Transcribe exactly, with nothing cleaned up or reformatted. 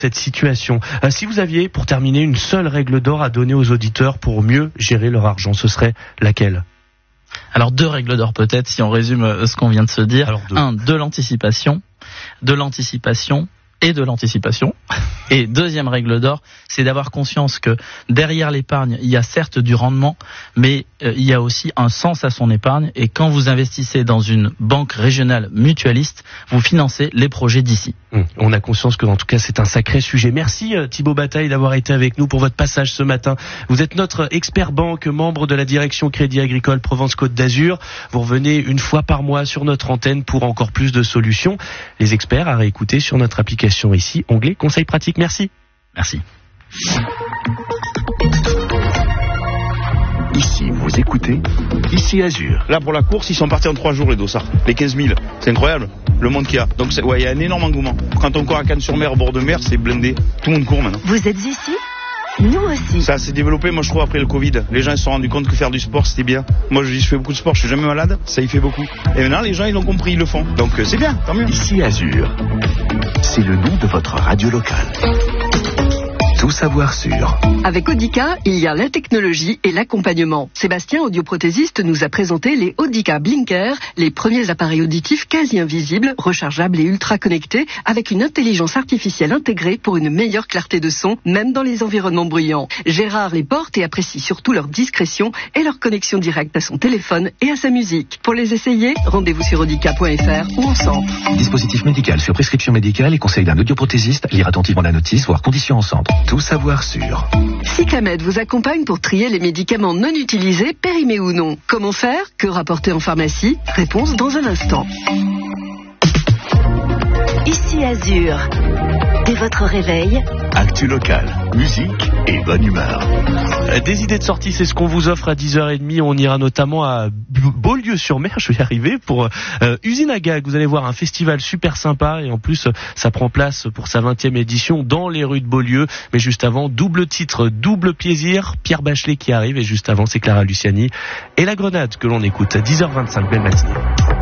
cette situation. Euh, si vous aviez, pour terminer, une seule règle d'or à donner aux auditeurs pour mieux gérer leur argent, ce serait laquelle ? Alors deux règles d'or peut-être, si on résume ce qu'on vient de se dire. Alors, deux. Un, de l'anticipation, de l'anticipation et de l'anticipation. Et deuxième règle d'or, c'est d'avoir conscience que derrière l'épargne, il y a certes du rendement, mais euh, il y a aussi un sens à son épargne. Et quand vous investissez dans une banque régionale mutualiste, vous financez les projets d'ici. Hum, on a conscience que, en tout cas, c'est un sacré sujet. Merci euh, Thibaut Bataille d'avoir été avec nous pour votre passage ce matin. Vous êtes notre expert banque, membre de la direction Crédit Agricole Provence-Côte d'Azur. Vous revenez une fois par mois sur notre antenne pour encore plus de solutions. Les experts à réécouter sur notre application ici, onglet conseils pratiques. Merci. Merci. Ici, vous écoutez Ici Azur. Là, pour la course, ils sont partis en trois jours, les dossards. Les quinze mille. C'est incroyable, le monde qu'il y a. Donc, c'est, ouais, il y a un énorme engouement. Quand on court à Cannes-sur-Mer, au bord de mer, c'est blindé. Tout le monde court maintenant. Vous êtes ici ? Nous aussi. Ça s'est développé, moi, je trouve, après le Covid. Les gens, ils se sont rendus compte que faire du sport, c'était bien. Moi, je dis, je fais beaucoup de sport, je suis jamais malade. Ça y fait beaucoup. Et maintenant, les gens, ils l'ont compris, ils le font. Donc, euh, c'est bien, tant mieux. Ici Azur. C'est le nom de votre radio locale. Tout savoir sur. Avec Audica, il y a la technologie et l'accompagnement. Sébastien, audioprothésiste, nous a présenté les Audica Blinker, les premiers appareils auditifs quasi invisibles, rechargeables et ultra connectés, avec une intelligence artificielle intégrée pour une meilleure clarté de son, même dans les environnements bruyants. Gérard les porte et apprécie surtout leur discrétion et leur connexion directe à son téléphone et à sa musique. Pour les essayer, rendez-vous sur audica point f r ou en centre. Dispositif médical sur prescription médicale et conseil d'un audioprothésiste. Lire attentivement la notice, voire conditions en centre. Tout savoir sur. Cyclamed vous accompagne pour trier les médicaments non utilisés, périmés ou non. Comment faire ? Que rapporter en pharmacie ? Réponse dans un instant. Ici Azur. Dès votre réveil, Actu locale, musique et bonne humeur. Des idées de sortie, c'est ce qu'on vous offre à dix heures trente. On ira notamment à Beaulieu-sur-Mer, je vais y arriver, pour euh, Usine à Gag. Vous allez voir un festival super sympa et en plus, ça prend place pour sa vingtième édition dans les rues de Beaulieu. Mais juste avant, double titre, double plaisir, Pierre Bachelet qui arrive et juste avant, c'est Clara Luciani et La Grenade que l'on écoute à dix heures vingt-cinq, belle matinée.